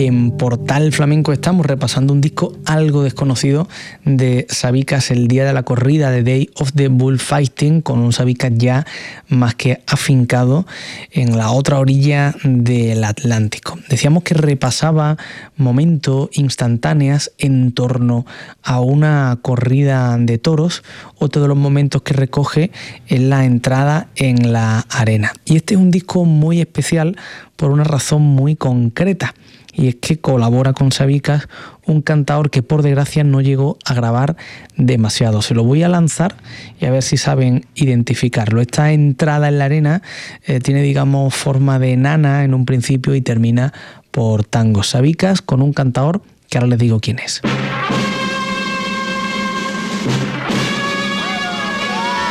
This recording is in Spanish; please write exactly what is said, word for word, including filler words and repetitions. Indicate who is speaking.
Speaker 1: En Portal Flamenco estamos repasando un disco algo desconocido de Sabicas, El Día de la Corrida, The Day of the Bullfighting, con un Sabicas ya más que afincado en la otra orilla del Atlántico. Decíamos que repasaba momentos instantáneos en torno a una corrida de toros. Otro de los momentos que recoge es la entrada en la arena. Y este es un disco muy especial por una razón muy concreta, y es que colabora con Sabicas un cantador que por desgracia no llegó a grabar demasiado. Se lo voy a lanzar y a ver si saben identificarlo. Esta entrada en la arena eh, tiene, digamos, forma de nana en un principio y termina por tango. Sabicas con un cantador que ahora les digo quién es.